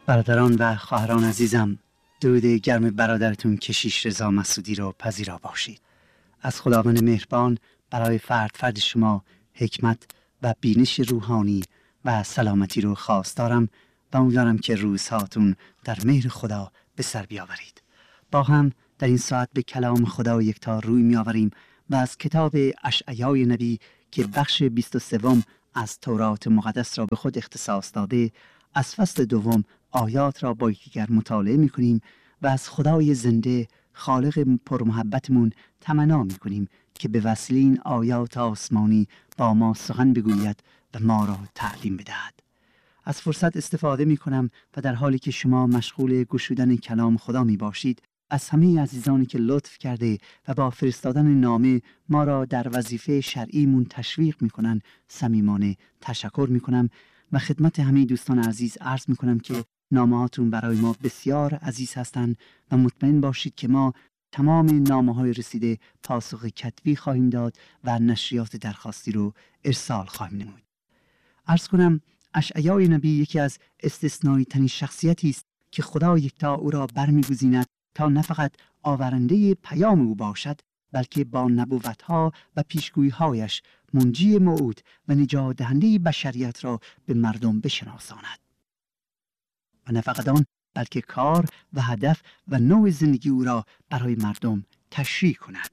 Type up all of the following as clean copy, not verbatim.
برادران و خواهران عزیزم، درود گرم برادرتون کشیش رضا مسعودی رو پذیرا باشید. از خداوند مهربان برای فرد شما حکمت و بینش روحانی و سلامتی رو خواستارم و امیدوارم که روزهاتون در مهر خدا به سر بیاورید. با هم در این ساعت به کلام خدا یکتا روی می‌آوریم و از کتاب اشعیای نبی که بخش 23 از تورات مقدس را به خود اختصاص داده، از فصل 2 آیات را با یکدیگر مطالعه می‌کنیم و از خدای زنده خالق پرمحبتمون تمنا می‌کنیم که به وسیله این آیات آسمانی با ما سخن بگوید و ما را تعلیم بدهد. از فرصت استفاده می‌کنم و در حالی که شما مشغول گشودن کلام خدا می‌باشید، از همه عزیزانی که لطف کرده و با فرستادن نامه ما را در وظیفه شرعیمون تشویق می‌کنن صمیمانه تشکر می‌کنم و خدمت همه دوستان عزیز عرض می‌کنم که نامه‌هاتون برای ما بسیار عزیز هستند و مطمئن باشید که ما تمام نامه‌های رسیده پاسخ کتبی خواهیم داد و نشریات درخواستی رو ارسال خواهیم نمود. عرض کنم اشعیای نبی یکی از استثنایی ترین شخصیتی است که خدا یکتا او را برمی‌گزیند تا نه فقط آورنده پیام او باشد، بلکه با نبوت‌ها و پیشگویی‌هایش منجی موعود و نجات دهنده بشریت را به مردم بشناساند. و نه فقط آن، بلکه کار و هدف و نوع زندگی او را برای مردم تشریح کند.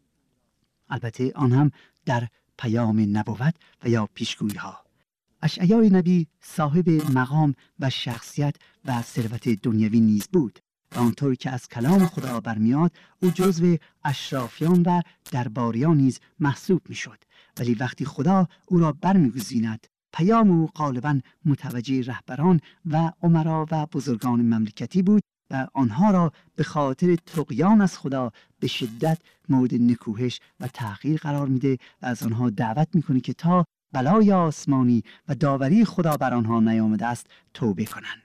البته آن هم در پیام نبوت و یا پیشگویی‌ها. اشعیای نبی صاحب مقام و شخصیت و ثروت دنیوی نیز بود و آنطور که از کلام خدا برمیاد او جزو اشرافیان و درباریان نیز محسوب میشد، ولی وقتی خدا او را برمیگزیند پیام او غالباً متوجه رهبران و امرا و بزرگان مملکتی بود و آنها را به خاطر طغیان از خدا به شدت مورد نکوهش و تحقیر قرار میده و از آنها دعوت میکنه که تا بلای آسمانی و داوری خدا بر آنها نیامده است توبه کنند.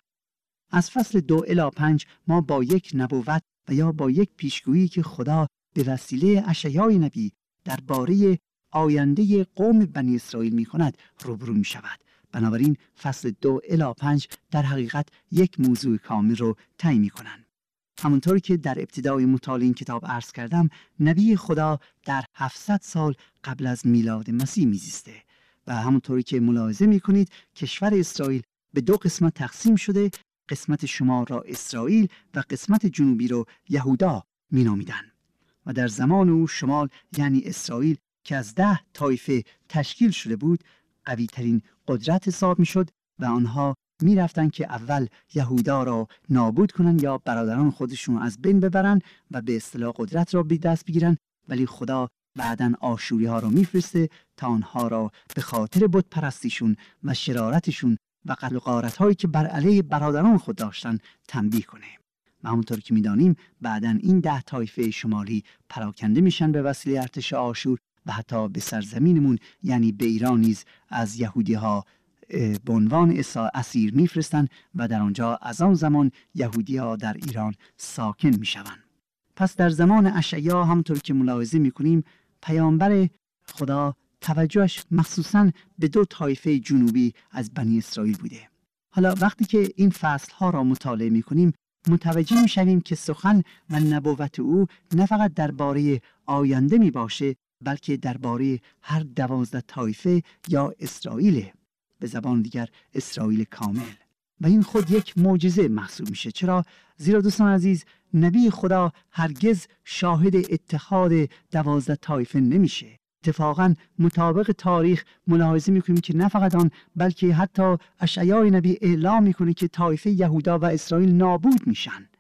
از فصل 2 الی 5 ما با یک نبوت و یا با یک پیشگویی که خدا به وسیله اشعیای نبی درباره آینده قوم بنی اسرائیل می کند روبرو می شود. بنابراین فصل 2 الی 5 در حقیقت یک موضوع کامل رو تعیین می کنند. همونطور که در ابتدای مطالعه این کتاب عرض کردم، نبی خدا در 700 سال قبل از میلاد مسیح میزیسته و همونطوری که ملاحظه می کنید کشور اسرائیل به 2 قسمت تقسیم شده. قسمت شمال را اسرائیل و قسمت جنوبی را یهودا می نامیدن. و در زمان او شمال یعنی اسرائیل که از 10 طایفه تشکیل شده بود قوی ترین قدرت حساب می شد و آنها می رفتن که اول یهودا را نابود کنن یا برادران خودشون از بین ببرن و به اصطلاح قدرت را به دست بگیرن، ولی خدا بعداً آشوری ها را میفرسته تا آنها را به خاطر بت پرستیشون و شرارتشون و قتل و غارت هایی که بر علیه برادران خود داشتن تنبیه کنه. و همونطور که میدانیم بعداً این 10 طایفه شمالی پراکنده میشن به وسیله ارتش آشور و حتی به سرزمینمون یعنی به ایران نیز از یهودی ها به عنوان اسیر میفرستن و در آنجا از آن زمان یهودی ها در ایران ساکن میشوند. پس در زمان اشعیا همونطور که ملاحظه میکنیم پیامبر خدا توجهش مخصوصاً به 2 طایفه جنوبی از بنی اسرائیل بوده. حالا وقتی که این فصلها را مطالعه میکنیم متوجه میشویم که سخن و نبوت او نه فقط درباره آینده میباشه، بلکه درباره هر 12 طایفه یا اسرائیل، به زبان دیگر اسرائیل کامل. و این خود یک معجزه محسوب میشه. چرا؟ زیرا دوستان عزیز نبی خدا هرگز شاهد اتحاد 12 طایفه نمیشه. اتفاقاً مطابق تاریخ ملاحظه میکنیم که نه فقط آن، بلکه حتی اشعیای نبی اعلام میکنه که طایفه یهودا و اسرائیل نابود میشن،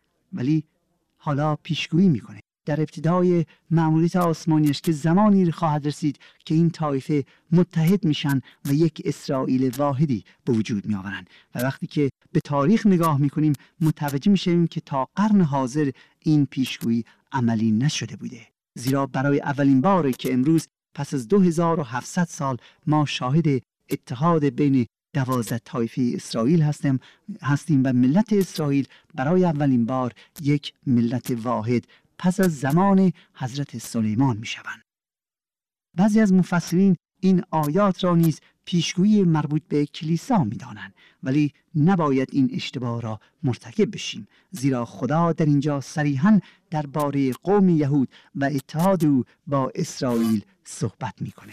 ولی حالا پیشگویی میکنه در ابتدای مأموریت آسمانیش که زمانی خواهد رسید که این طایفه متحد میشن و یک اسرائیل واحدی به وجود میآورن. و وقتی که به تاریخ نگاه میکنیم متوجه میشیم که تا قرن حاضر این پیشگویی عملی نشده بوده، زیرا برای اولین باره که امروز پس از 2700 سال ما شاهد اتحاد بین 12 طایفه اسرائیل هستیم و ملت اسرائیل برای اولین بار یک ملت واحد پس از زمان حضرت سلیمان می شوند. بعضی از مفسرین این آیات را نیز پیشگویی مربوط به کلیسا می‌دانند، ولی نباید این اشتباه را مرتکب بشیم، زیرا خدا در اینجا صریحاً درباره قوم یهود و اتحاد او با اسرائیل صحبت می‌کنه.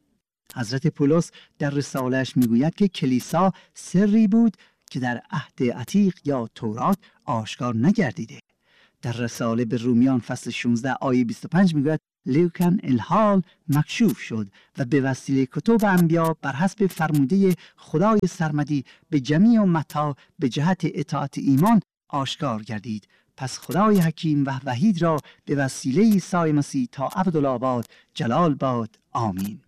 حضرت پولس در رساله‌اش میگوید که کلیسا سری بود که در عهد عتیق یا تورات آشکار نگردیده. در رساله به رومیان فصل 16 آیه 25 میگوید لیکن الحال مکشوف شد و به وسیله کتب انبیا بر حسب فرموده خدای سرمدی به جمیع امتها به جهت اطاعت ایمان آشکار گردید. پس خدای حکیم و وحید را به وسیله عیسی مسیح تا ابدالآباد جلال باد. آمین.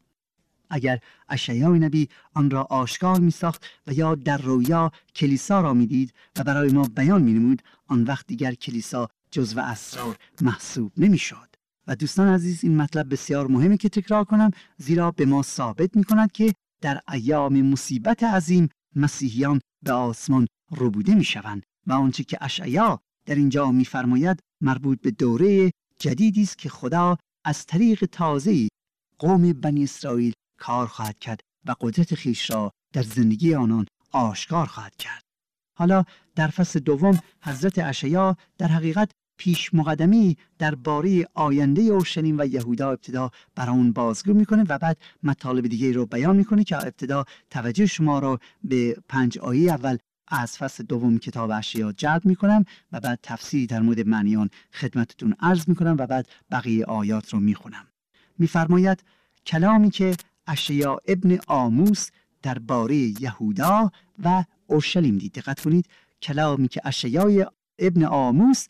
اگر اشعیا نبی آن را آشکار می ساخت و یا در رویا کلیسا را می دید و برای ما بیان می نمود، آن وقت دیگر کلیسا جزو اسرار محسوب نمی شد. و دوستان عزیز، این مطلب بسیار مهمه که تکرار کنم، زیرا به ما ثابت می کند که در ایام مصیبت عظیم مسیحیان به آسمان ربوده می شوند و آنچه که اشعیا در اینجا می فرماید مربوط به دوره جدیدی است که خدا از طریق تازه‌ای قوم بنی اسرائیل کار خواهد کرد و قدرت خویش را در زندگی آنان آشکار خواهد کرد. حالا در فصل دوم حضرت اشعیا در حقیقت پیش مقدمی درباره آینده اورشلیم و یهودا ابتدا بر آن بازگو میکنه و بعد مطالب دیگه رو بیان میکنه که ابتدا توجه شما رو به 5 آیه اول از فصل دوم کتاب اشعیا جلب میکنم و بعد تفسیری در مورد معنی آن خدمتتون عرض میکنم و بعد بقیه آیات رو میخونم. میفرماید کلامی که اشعیا ابن آموس درباره یهودا و اورشلیم دید. دقت کنید، کلامی که اشعیا ابن آموس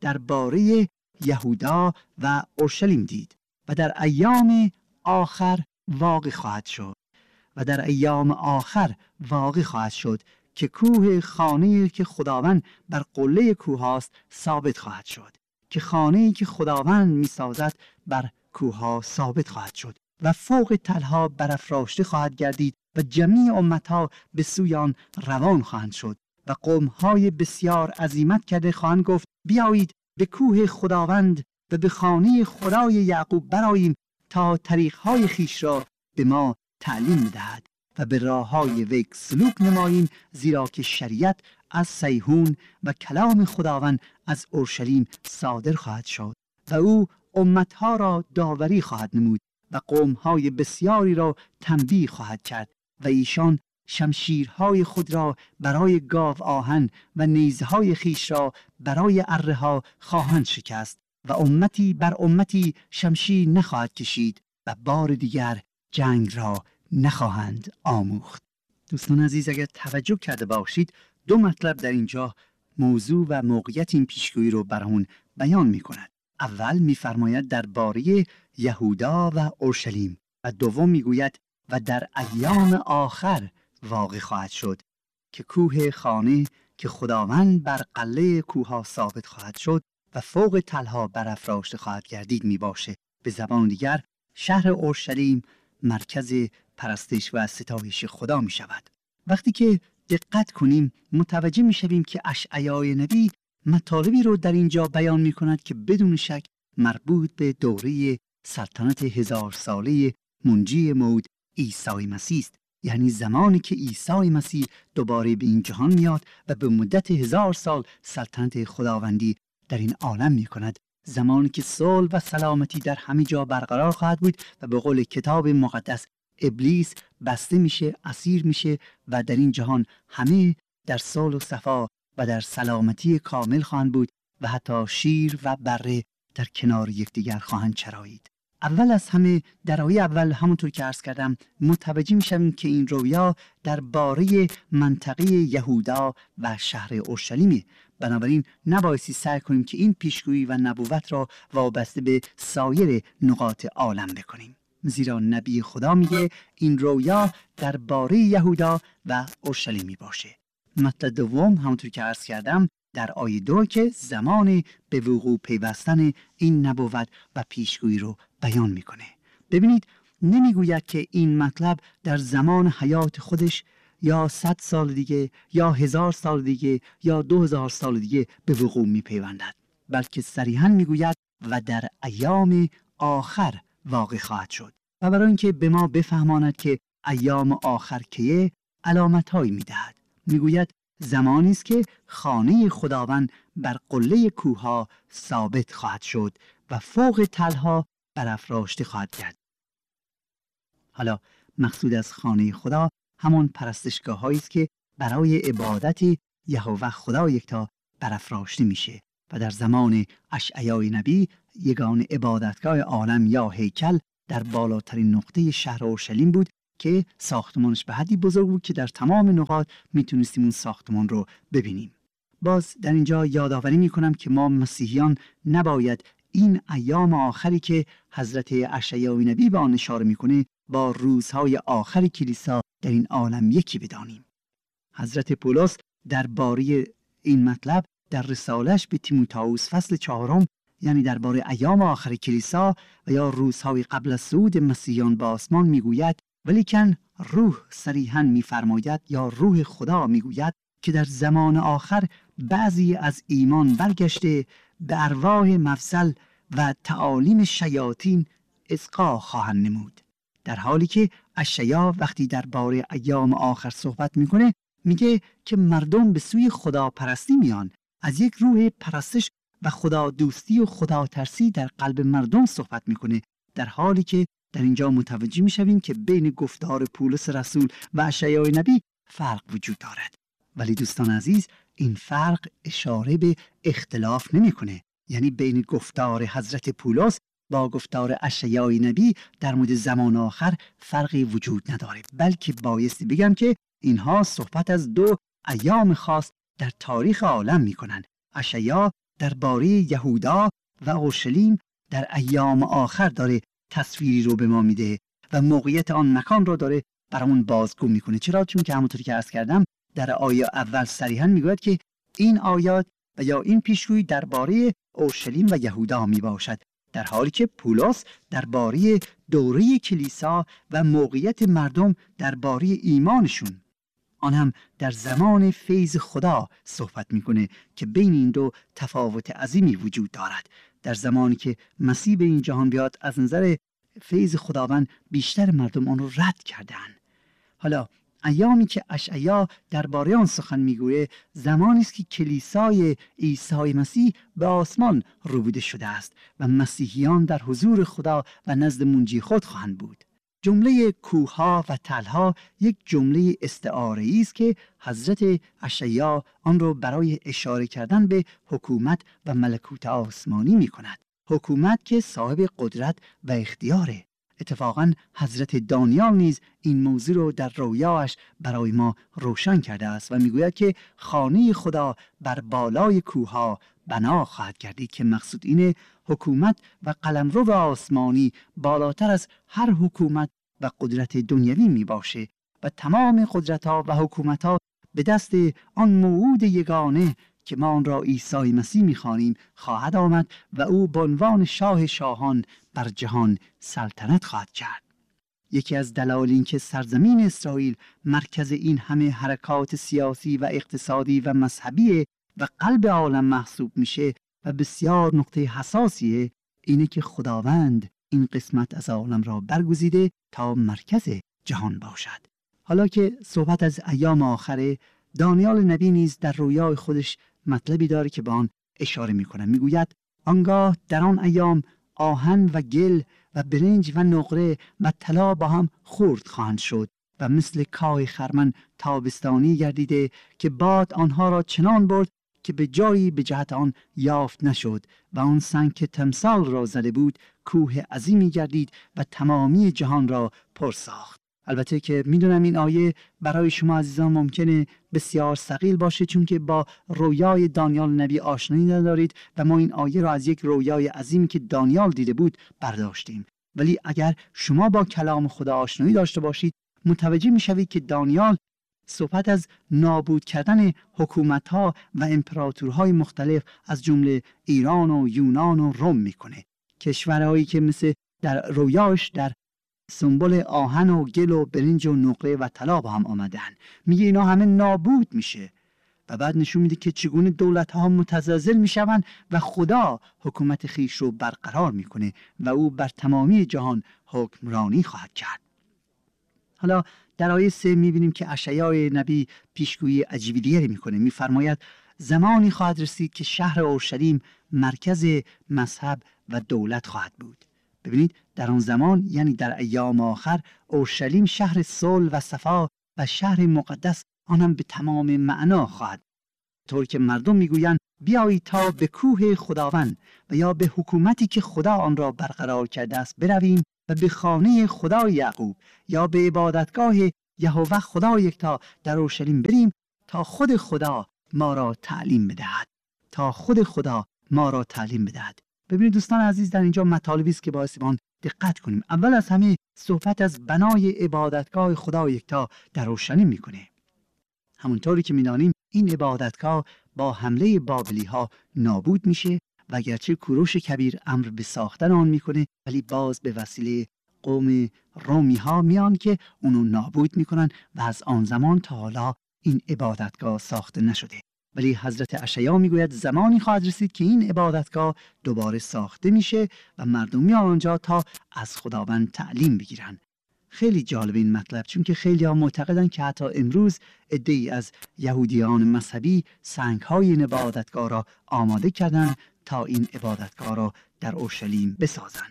درباره یهودا و اورشلیم دید و در ایام آخر واقع خواهد شد و در ایام آخر واقع خواهد شد که کوه خانه‌ای که خداوند بر قله کوه است ثابت خواهد شد، که خانه‌ای که خداوند می‌سازد بر کوه ها ثابت خواهد شد و فوق تلها برافراشته خواهد گردید و جمیع امتها به سوی آن روان خواهند شد و قوم‌های بسیار عزیمت کرده خواهند گفت بیایید به کوه خداوند و به خانه خدای یعقوب برآییم تا طریق‌های خویش را به ما تعلیم دهد و به راه‌های وی سلوک نماییم، زیرا که شریعت از صیهون و کلام خداوند از اورشلیم صادر خواهد شد و او امتها را داوری خواهد نمود و قوم‌های بسیاری را تنبیه خواهد کرد و ایشان شمشیرهای خود را برای گاو آهن و نیزهای خیش را برای اره ها خواهند شکست و امتی بر امتی شمشیر نخواهد کشید و بار دیگر جنگ را نخواهند آموخت. دوستان عزیز، اگر توجه کرده باشید 2 مطلب در اینجا موضوع و موقعیت این پیشگویی رو برامون بیان می کند. اول می‌فرماید درباره یهودا و اورشلیم و دوم میگوید و در ایام آخر واقع خواهد شد که کوه خانه که خداوند بر قله کوه ثابت خواهد شد و فوق تلها برافراشته خواهد گردید می باشه. به زبان دیگر شهر اورشلیم مرکز پرستش و ستایش خدا می شود. وقتی که دقت کنیم متوجه می شویم که اشعیای نبی مطالبی رو در اینجا بیان می کند که بدون شک مربوط به دوره سلطنت 1000 ساله منجی موعود عیسی مسیح است، یعنی زمانی که عیسی مسیح دوباره به این جهان میاد و به مدت 1000 سال سلطنت خداوندی در این عالم می کند، زمانی که صلح و سلامتی در همه جا برقرار خواهد بود و به قول کتاب مقدس ابلیس بسته میشه، اسیر میشه و در این جهان همه در صلح و صفا و در سلامتی کامل خواهند بود و حتی شیر و بره در کنار یکدیگر خواهند چرایید. اول از همه در آیه اول همونطور که عرض کردم متوجه میشویم که این رویا درباره منطقه یهودا و شهر اورشلیمه. بنابراین نبایستی سعی کنیم که این پیشگویی و نبوت را وابسته به سایر نقاط عالم بکنیم، زیرا نبی خدا میگه این رویا درباره یهودا و اورشلیم باشه. مطلب دوم همونطور که عرض کردم در آیه 2 که زمان به وقوع پیوستن این نبوت و پیشگویی رو بیان میکنه. ببینید نمیگوید که این مطلب در زمان حیات خودش یا 100 سال دیگه یا 1000 سال دیگه یا 2000 سال دیگه به وقوع میپیوندد، بلکه صریحاً میگوید و در ایام آخر واقع خواهد شد و برای اینکه به ما بفهماند که ایام آخر که علامت‌هایی می‌دهد. می‌گوید زمانی است که خانه خداوند بر قله کوه‌ها ثابت خواهد شد و فوق تلها برافراشته خواهد گردید. حالا مقصود از خانه خدا همان پرستشگاه‌هایی است که برای عبادت یهوه خدا یکتا برافراشته میشه و در زمان اشعیای نبی یگان عبادتگاه عالم یا هیکل در بالاترین نقطه شهر اورشلیم بود که ساختمانش به حدی بزرگ بود که در تمام نقاط میتونستیم اون ساختمان رو ببینیم. باز در اینجا یادآوری میکنم که ما مسیحیان نباید این ایام آخری که حضرت اشعیای نبی به آن اشاره میکنه با روزهای آخر کلیسا در این عالم یکی بدانیم. حضرت پولس درباره این مطلب در رسالش به تیموتائوس فصل 4 یعنی درباره ایام آخر کلیسا و یا روزهای قبل از صعود مسیحیان به آسمان میگوید ولیکن روح صریحاً میفرماید یا روح خدا میگوید که در زمان آخر بعضی از ایمان برگشته به ارواح مفضل و تعالیم شیاطین اصغا خواهند نمود. در حالی که اشعیا وقتی درباره ایام آخر صحبت میکنه میگه که مردم به سوی خدا پرستی میان، از یک روح پرستش و خدا دوستی و خدا ترسی در قلب مردم صحبت میکنه، در حالی که در اینجا متوجه میشویم که بین گفتار پولس رسول و اشعیای نبی فرق وجود دارد. ولی دوستان عزیز این فرق اشاره به اختلاف نمیکنه، یعنی بین گفتار حضرت پولس با گفتار اشعیای نبی در مورد زمان آخر فرقی وجود نداره، بلکه بایستی بگم که اینها صحبت از دو ایام خاص در تاریخ عالم میکنن. اشعیا درباره یهودا و اورشلیم در ایام آخر داره تصویری رو به ما میده و موقعیت آن مکان رو داره برامون بازگو میکنه. چرا؟ چون که همونطوری که عرض کردم در آیه اول صریحاً میگوید که این آیات و یا این پیشگویی درباره اورشلیم و یهودا میباشد، در حالی که پولس درباره دوره کلیسا و موقعیت مردم درباره ایمانشون، آن هم در زمان فیض خدا صحبت میکنه که بین این دو تفاوت عظیمی وجود دارد. در زمانی که مسیح به این جهان بیاد از نظر فیض خداوند بیشتر مردم آن رو رد کردند. حالا ایامی که اشعیا درباره آن سخن میگوید زمانی است که کلیسای عیسی مسیح به آسمان ربوده شده است و مسیحیان در حضور خدا و نزد منجی خود خواهند بود. جمله کوه‌ها و تلها یک جمله استعاره‌ای است که حضرت اشعیا آن را برای اشاره کردن به حکومت و ملکوت آسمانی می‌کند. حکومت که صاحب قدرت و اختیاره. اتفاقاً حضرت دانیال نیز این موضوع رو در رویاش برای ما روشن کرده است و میگوید که خانه خدا بر بالای کوه‌ها بنا خواهد گردید، که مقصود اینه حکومت و قلمرو آسمانی بالاتر از هر حکومت و قدرت دنیوی می باشه و تمام قدرت‌ها و حکومت‌ها به دست آن موعود یگانه که ما آن را عیسی مسیح می‌خوانیم خواهد آمد و او به عنوان شاه شاهان بر جهان سلطنت خواهد کرد. یکی از دلایل این که سرزمین اسرائیل مرکز این همه حرکات سیاسی و اقتصادی و مذهبی و قلب عالم محسوب میشه و بسیار نقطه حساسیه اینه که خداوند این قسمت از عالم را برگزیده تا مرکز جهان باشد. حالا که صحبت از ایام آخره، دانیال نبی نیز در رویای خودش مطلبی داره که به آن اشاره میکنه. میگوید آنگاه در آن ایام آهن و گل و برنج و نقره و طلا با هم خورد خواهند شد و مثل کاه خرمن تابستانی گردیده که باد آنها را چنان برد که به جایی به جهت آن یافت نشد و آن سنگ که تمثال را زده بود کوه عظیمی گردید و تمامی جهان را پر ساخت. البته که میدونم این آیه برای شما عزیزان ممکنه بسیار ثقیل باشه، چون که با رویای دانیال نبی آشنایی ندارید و ما این آیه را از یک رویای عظیمی که دانیال دیده بود برداشتیم. ولی اگر شما با کلام خدا آشنایی داشته باشید متوجه میشوید که دانیال صحبت از نابود کردن حکومت‌ها و امپراتورهای مختلف از جمله ایران و یونان و روم میکنه، کشورهایی که مثل در رویاش در سمبل آهن و گل و برنج و نقره و طلا با هم آمدن. میگه اینا همه نابود میشه و بعد نشون میده که چگونه دولت‌ها متزلزل میشوند و خدا حکومت خیش رو برقرار میکنه و او بر تمامی جهان حکمرانی خواهد کرد. حالا در آیه 3 می‌بینیم که اشعیا نبی پیشگویی عجیبی دیگری می‌کنه. می‌فرماید زمانی خواهد رسید که شهر اورشلیم مرکز مذهب و دولت خواهد بود. ببینید در آن زمان، یعنی در ایام آخر، اورشلیم شهر صلح و صفا و شهر مقدس، آن هم به تمام معنا خواهد، طور که مردم میگویند بیایید تا به کوه خداوند و یا به حکومتی که خدا آن را برقرار کرده است برویم و به خانه خدای یعقوب یا به عبادتگاه یهوه خدا یکتا در اورشلیم بریم تا خود خدا ما را تعلیم بدهد. تا خود خدا ما را تعلیم بدهد. ببینید دوستان عزیز، در اینجا مطالبی است که باعث ما دقت کنیم. اول از همه صحبت از بنای عبادتگاه خدا یکتا در اورشلیم میکنه. همونطوری که می‌دانیم این عبادتگاه با حمله بابلی ها نابود میشه و اگرچه کوروش کبیر امر به ساختن آن میکنه، ولی باز به وسیله قوم رومی ها میان که اونو نابود میکنن و از آن زمان تا حالا این عبادتگاه ساخته نشده. ولی حضرت اشعیا میگوید زمانی خواهد رسید که این عبادتگاه دوباره ساخته میشه و مردم میان آنجا تا از خداوند تعلیم بگیرن. خیلی جالب این مطلب، چون که خیلی ها معتقدن که حتی امروز عده‌ای از یهودیان مذهبی سنگ‌های این عبادتگاه را آماده کردن تا این عبادتگاه را در اورشلیم بسازن.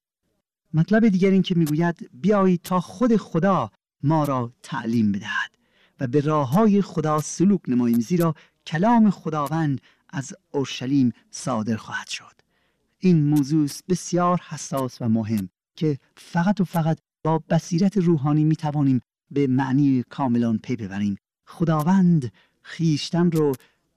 مطلب دیگر این که میگوید بیایید تا خود خدا ما را تعلیم بدهد و به راه‌های خدا سلوک نماییم، زیرا کلام خداوند از اورشلیم صادر خواهد شد. این موضوع بسیار حساس و مهم که فقط و فقط با بصیرت روحانی می توانیم به معنی کاملان پی ببریم. خداوند خیشتن رو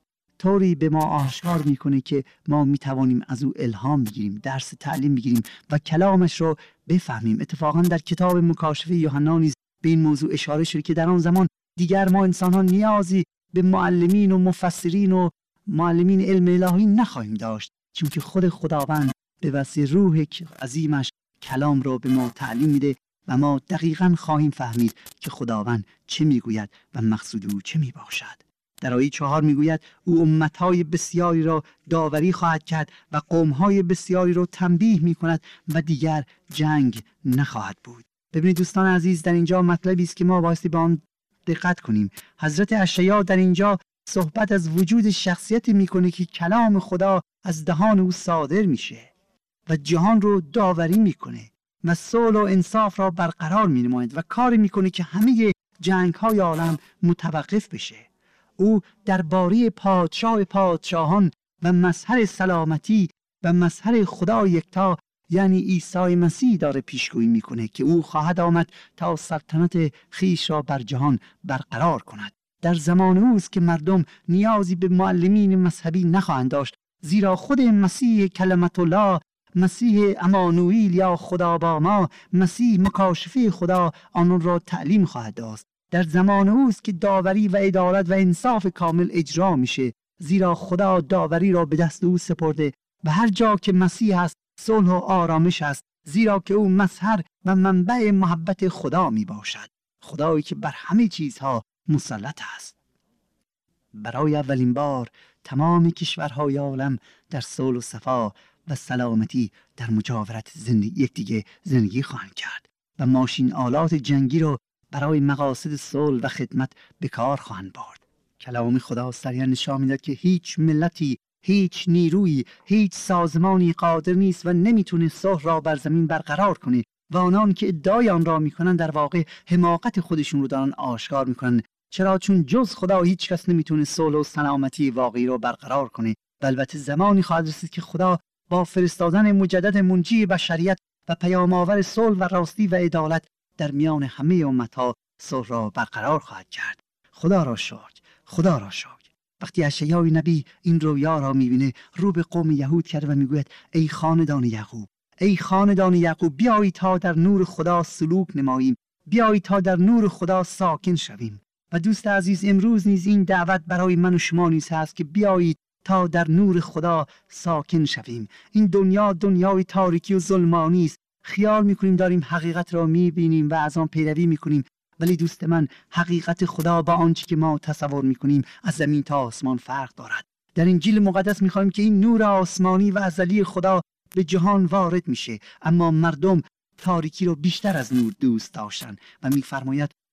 طوری به ما آشکار میکنه که ما می توانیم از او الهام بگیریم، درس تعلیم بگیریم و کلامش رو بفهمیم. اتفاقا در کتاب مکاشفه یوحنا نیز به این موضوع اشاره شده که در آن زمان دیگر ما انسان‌ها نیازی به معلمین و مفسرین و معلمین علم الهی نخواهیم داشت، چون که خود خداوند به وسیله روح عظیمش کلام رو به ما تعلیم میده و ما دقیقاً خواهیم فهمید که خداوند چه میگوید و مقصود او چه میباشد. در آیه 4 میگوید او امتهای بسیاری را داوری خواهد کرد و قومهای بسیاری را تنبیه میکند و دیگر جنگ نخواهد بود. ببینید دوستان عزیز، در اینجا مطلبی است که ما بایستی به آن دقت کنیم. حضرت اشعیا در اینجا صحبت از وجود شخصیتی میکنه که کلام خدا از دهان او صادر میشه و جهان رو داوری میکنه و صلح و انصاف را برقرار مینماید و کاری میکنه که همه جنگ‌های عالم متوقف بشه. او درباره پادشاه پادشاهان و مظهر سلامتی و مظهر خدا یکتا یعنی عیسی مسیح داره پیشگویی میکنه که او خواهد آمد تا سلطنت خیش را بر جهان برقرار کند. در زمان اوست که مردم نیازی به معلمین مذهبی نخواهند داشت، زیرا خود مسیح کلمت الله، مسیح امانوئیل یا خدا با ما، مسیح مکاشفه خدا آنان را تعلیم خواهد داد. در زمان اوست که داوری و عدالت و انصاف کامل اجرا میشه، زیرا خدا داوری را به دست او سپرده و هر جا که مسیح است صلح و آرامش است، زیرا که او مظهر و منبع محبت خدا می باشد، خدایی که بر همه چیزها مسلط است. برای اولین بار تمام کشورهای عالم در صلح و صفا و سلامتی در مجاورت یکدیگه زندگی خواهند کرد و ماشین آلات جنگی رو برای مقاصد صلح و خدمت به کار خواهند برد. کلام خدا صریحاً نشان می‌دهد که هیچ ملتی، هیچ نیرویی، هیچ سازمانی قادر نیست و نمیتونه صلح را بر زمین برقرار کنه و آنان که ادعای آن را میکنن در واقع حماقت خودشون رو دارن آشکار میکنن. چرا؟ چون جز خدا هیچ کس نمیتونه صلح و سلامتی واقعی رو برقرار کنه. و البته زمانی خواهد رسید که خدا با فرستادن مجدد منجی بشریت و پیام آور صلح و راستی و عدالت در میان همه امتها صلح را برقرار خواهد کرد. خدا را شکر، خدا را شکر. وقتی اشعیا نبی این رویا را میبینه، رو به قوم یهود کرده و میگوید ای خاندان یعقوب، ای خاندان یعقوب، بیایید تا در نور خدا سلوک نماییم، بیایید تا در نور خدا ساکن شویم. و دوست عزیز، امروز نیز این دعوت برای من و شما نیز هست که بیایید تا در نور خدا ساکن شویم. این دنیا دنیای تاریکی و ظلمانی است. خیال میکنیم داریم حقیقت را میبینیم و از آن پیروی میکنیم، ولی دوست من، حقیقت خدا با آنچه که ما تصور میکنیم از زمین تا آسمان فرق دارد. در انجیل مقدس میخوایم که این نور آسمانی و ازلی خدا به جهان وارد میشه، اما مردم تاریکی رو بیشتر از نور دوست داشتن و میفرماید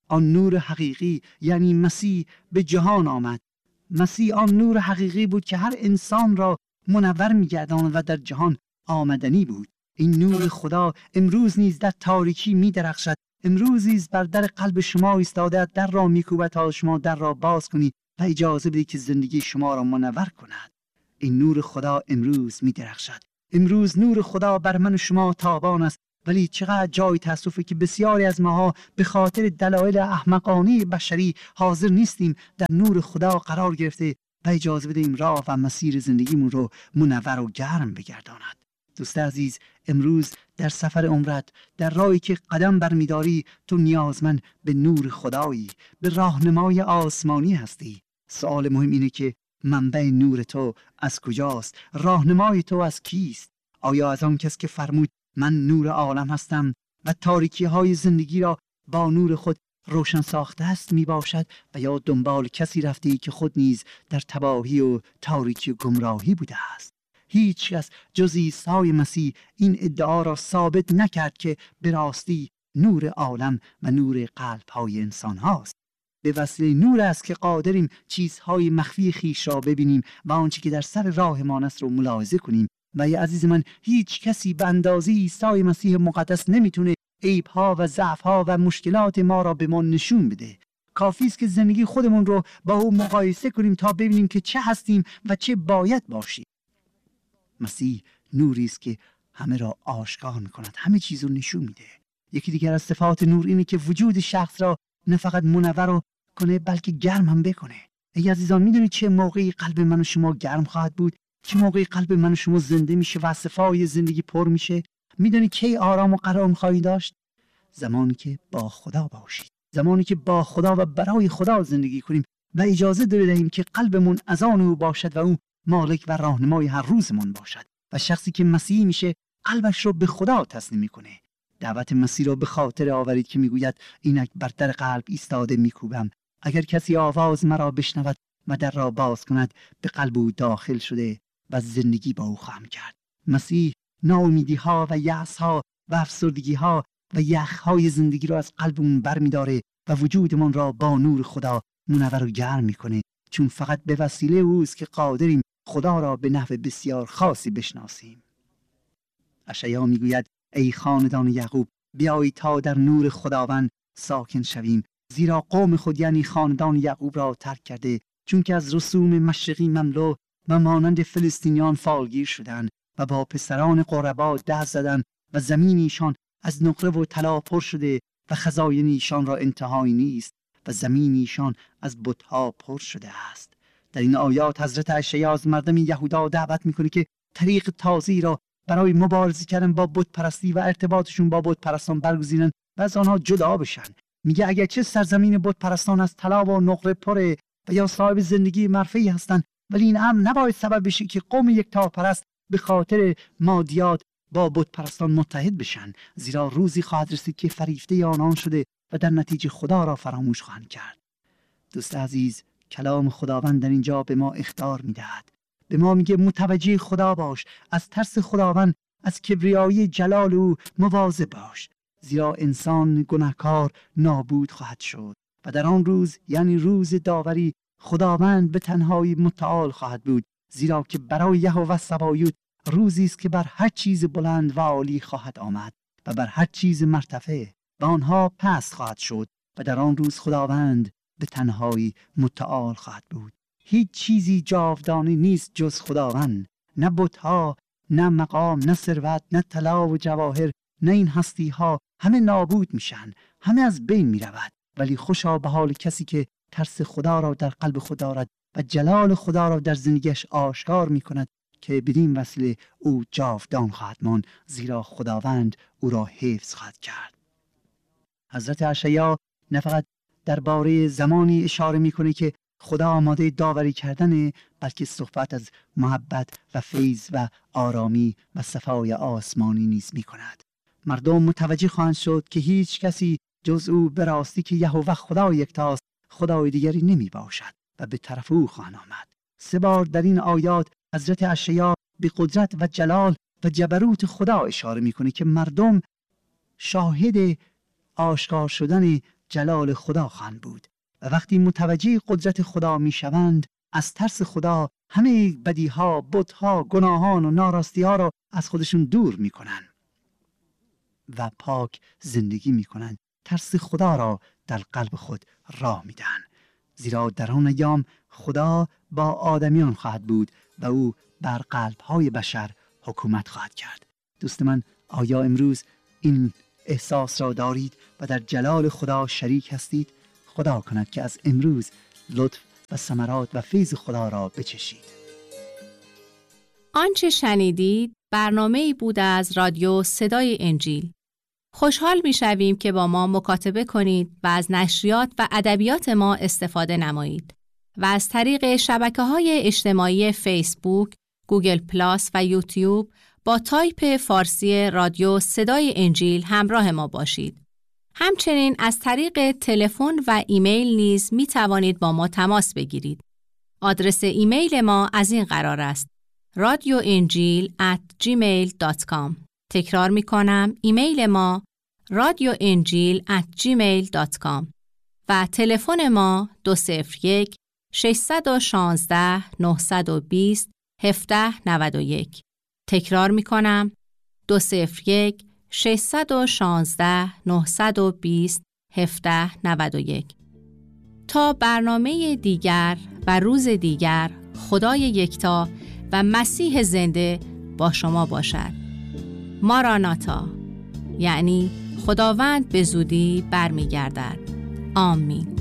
آن نور حقیقی یعنی مسیح به جهان آمد. مسیح آن نور حقیقی بود که هر انسان را منور می‌گرداند و در جهان آمدنی بود. این نور خدا امروز نیز در تاریکی می‌درخشد. امروز نیز بر در قلب شما ایستاده، در را می‌کوبد تا شما در را باز کنید و اجازه بدهید که زندگی شما را منور کند. این نور خدا امروز می‌درخشد. امروز نور خدا بر من و شما تابان است. ولی چقدر جای تأسفه که بسیاری از ماها به خاطر دلایل احمقانه بشری حاضر نیستیم در نور خدا قرار گرفته و اجازه بدهیم راه و مسیر زندگیمون رو منور و گرم بگرداند. دوست عزیز، امروز در سفر عمرت، در راهی که قدم برمی‌داری، تو نیازمند به نور خدایی، به راهنمای آسمانی هستی. سوال مهم اینه که منبع نور تو از کجاست؟ راهنمای تو از کیست؟ آیا از آن کس که فرمود من نور عالم هستم و تاریکی های زندگی را با نور خود روشن ساخته است می باشد، و یا دنبال کسی رفتی که خود نیز در تباهی و تاریکی و گمراهی بوده است؟ هیچ کس جز عیسی مسیح این ادعا را ثابت نکرد که به راستی نور عالم و نور قلب های انسان هاست. به وسیله نور است که قادریم چیزهای مخفی خیش را ببینیم و آنچه که در سر راهمان است را ملاحظه کنیم. و ای عزیز من، هیچ کسی به اندازه عیسی مسیح مقدس نمیتونه عیب‌ها و ضعف‌ها و مشکلات ما را به ما نشون بده. کافی است که زندگی خودمون رو با او مقایسه کنیم تا ببینیم که چه هستیم و چه باید باشیم. مسیح نوری است که همه را آشکار می‌کند، همه چیز رو نشون میده. یکی دیگر از صفات نور اینه که وجود شخص را نه فقط منور کنه بلکه گرم هم بکنه. ای عزیزان، میدونید چه موقعی قلب من و شما گرم خواهد بود؟ چه موقعی قلب من و شما زنده میشه و صفای زندگی پر میشه؟ میدونید کی آرام و قرار خواهید داشت؟ زمانی که با خدا باشید، زمانی که با خدا و برای خدا زندگی کنیم و اجازه دهیم که قلبمون از آن او باشد و او مالک و راهنمای هر روزمون باشد. و شخصی که مسیحی میشه قلبش رو به خدا تسلیم میکنه. دعوت مسیح را به خاطر آورید که میگوید اینک بر در قلب ایستاده میکوبم، اگر کسی آواز مرا بشنود و در را باز کند، به قلب او داخل شده و زندگی با او خواهم کرد. مسیح ناامیدی ها و یأس ها و افسردگی ها و یخ های زندگی را از قلبمون برمیداره و وجودمون را با نور خدا منور و گرم میکنه، چون فقط به وسیله اوست که قادریم خدا را به نحو بسیار خاصی بشناسیم. اشعیا میگوید ای خاندان یعقوب، بیایید تا در نور خداوند ساکن شویم، زیرا قوم خود یعنی خاندان یعقوب را ترک کرده، چون که از رسوم مشرقی مملو و مانند فلسطینیان فالگیر شدند و با پسران قربا دست زدند و زمین ایشان از نقره و طلا پر شده و خزاین ایشان را انتهایی نیست و زمین ایشان از بت‌ها پر شده است. در این آیات حضرت اشعیا از مردم یهودا دعوت میکنه که طریق تازه‌ای را برای مبارزه کردن با بت پرستی و ارتباطشون با بت پرستان برگزینن و از آنها جدا بشن. میگه اگرچه سرزمین بت پرستان از طلا و نقره پره و یا صاحب زندگی مرفی هستند، ولی این امر نباید سبب بشه که قوم یکتاپرست به خاطر مادیات با بت پرستان متحد بشن، زیرا روزی خواهد رسید که فریفته آنان شده و در نتیجه خدا را فراموش خواهند کرد. دوست عزیز، کلام خداوند در اینجا به ما اخطار میدهد، به ما میگه متوجه خدا باش، از ترس خداوند، از کبریایی جلال او مواظب باش، زیرا انسان گناهکار نابود خواهد شد و در آن روز یعنی روز داوری خداوند به تنهایی متعال خواهد بود، زیرا که برای یهوه سبایوت روزی است که بر هر چیز بلند و عالی خواهد آمد و بر هر چیز مرتفع و آنها پست خواهد شد و در آن روز خداوند به تنهایی متعال خواهد بود. هیچ چیزی جاودانه نیست جز خداوند، نه بت‌ها، نه مقام، نه ثروت، نه طلا و جواهر، نه این هستی ها، همه نابود میشن، همه از بین میرود. ولی خوشا به حال کسی که ترس خدا را در قلب خود دارد و جلال خدا را در زندگیش آشکار میکند، که بدین وسیله او جاودان خواهد ماند، زیرا خداوند او را حفظ خواهد کرد. حضرت اشعیا نه فقط درباره زمانی اشاره میکنه که خدا آماده داوری کردنه، بلکه صحبت از محبت و فیض و آرامی و صفای آسمانی نیز میکند. مردم متوجه خواهند شد که هیچ کسی جز او به راستی که یهوه خدا یکتاست، خدای دیگری نمی باشد و به طرف او خواهند آمد. 3 بار در این آیات حضرت اشعیا به قدرت و جلال و جبروت خدا اشاره میکنه که مردم شاهد آشکار شدن جلال خدا خواهند بود و وقتی متوجه قدرت خدا میشوند از ترس خدا همه بدیها، بتها، گناهان و ناراستی را از خودشون دور میکنن و پاک زندگی میکنن. ترس خدا را در قلب خود راه میدن، زیرا در آن ایام خدا با آدمیان خواهد بود و او بر قلب‌های بشر حکومت خواهد کرد. دوست من، آیا امروز این احساس را دارید و در جلال خدا شریک هستید؟ خدا کند که از امروز لطف و ثمرات و فیض خدا را بچشید. آنچه شنیدید برنامه‌ای بود از رادیو صدای انجیل. خوشحال می‌شویم که با ما مکاتبه کنید و از نشریات و ادبیات ما استفاده نمایید و از طریق شبکه‌های اجتماعی فیسبوک، گوگل پلاس و یوتیوب با تایپ فارسی رادیو صدای انجیل همراه ما باشید. همچنین از طریق تلفن و ایمیل نیز می توانید با ما تماس بگیرید. آدرس ایمیل ما از این قرار است: radioenjil@gmail.com. تکرار می کنم، ایمیل ما radioenjil@gmail.com و تلفن ما 201 616 920 1791. تکرار می کنم، 201 616 920 1791. تا برنامه دیگر و روز دیگر، خدای یکتا و مسیح زنده با شما باشد. ماراناتا، یعنی خداوند به زودی برمیگردد. آمین.